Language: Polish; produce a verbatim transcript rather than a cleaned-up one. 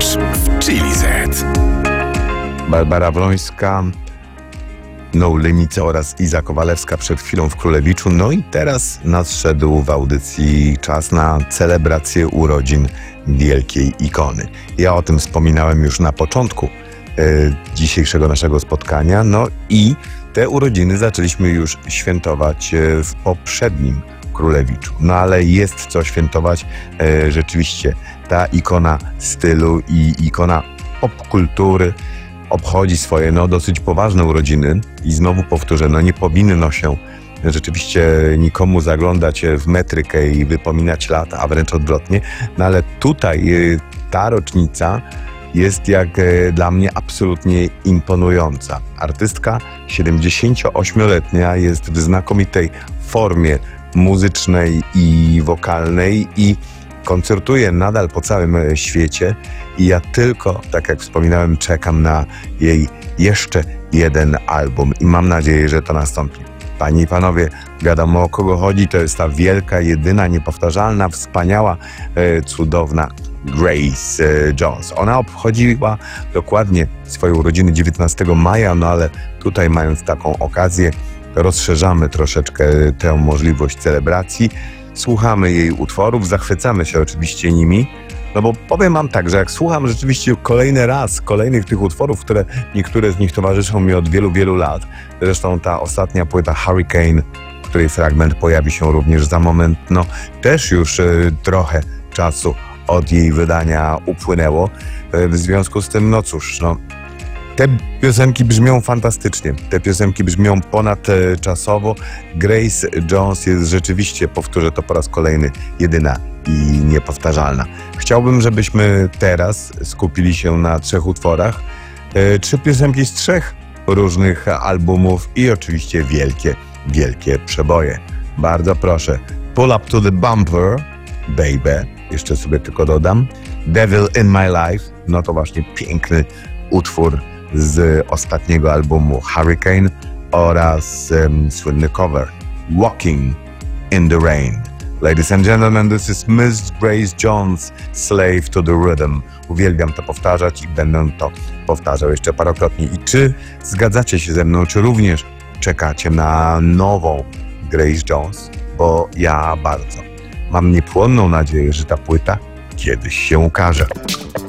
Masz w Chili Z. Barbara Wrońska, No Limits oraz Iza Kowalewska przed chwilą w Królewiczu. No i teraz nadszedł w audycji czas na celebrację urodzin wielkiej ikony. Ja o tym wspominałem już na początku e, dzisiejszego naszego spotkania. No i te urodziny zaczęliśmy już świętować e, w poprzednim Królewiczu. No ale jest co świętować. E, rzeczywiście ta ikona stylu i ikona popkultury obchodzi swoje no, dosyć poważne urodziny i znowu powtórzę, no nie powinno się rzeczywiście nikomu zaglądać w metrykę i wypominać lat, a wręcz odwrotnie, no ale tutaj ta rocznica jest jak dla mnie absolutnie imponująca. Artystka siedemdziesięcioośmioletnia jest w znakomitej formie muzycznej i wokalnej i koncertuje nadal po całym świecie i ja tylko, tak jak wspominałem, czekam na jej jeszcze jeden album i mam nadzieję, że to nastąpi. Panie i panowie, wiadomo o kogo chodzi, to jest ta wielka, jedyna, niepowtarzalna, wspaniała, e, cudowna Grace e, Jones. Ona obchodziła dokładnie swoje urodziny dziewiętnastego maja, no ale tutaj mając taką okazję, rozszerzamy troszeczkę tę możliwość celebracji. Słuchamy jej utworów, zachwycamy się oczywiście nimi, no bo powiem wam tak, że jak słucham rzeczywiście kolejny raz kolejnych tych utworów, które niektóre z nich towarzyszą mi od wielu, wielu lat, zresztą ta ostatnia płyta Hurricane, której fragment pojawi się również za moment, no też już y, trochę czasu od jej wydania upłynęło, y, w związku z tym, no cóż, no te piosenki brzmią fantastycznie, te piosenki brzmią ponadczasowo. Grace Jones jest rzeczywiście, powtórzę to po raz kolejny, jedyna i niepowtarzalna. Chciałbym, żebyśmy teraz skupili się na trzech utworach. E, trzy piosenki z trzech różnych albumów i oczywiście wielkie, wielkie przeboje. Bardzo proszę. Pull Up to the Bumper, Baby, jeszcze sobie tylko dodam. Devil in My Life, no to właśnie piękny utwór z ostatniego albumu Hurricane oraz um, słynny cover Walking in the Rain. Ladies and gentlemen, this is Miss Grace Jones, Slave to the Rhythm. Uwielbiam to powtarzać i będę to powtarzał jeszcze parokrotnie. I czy zgadzacie się ze mną, czy również czekacie na nową Grace Jones? Bo ja bardzo. Mam niepłonną nadzieję, że ta płyta kiedyś się ukaże.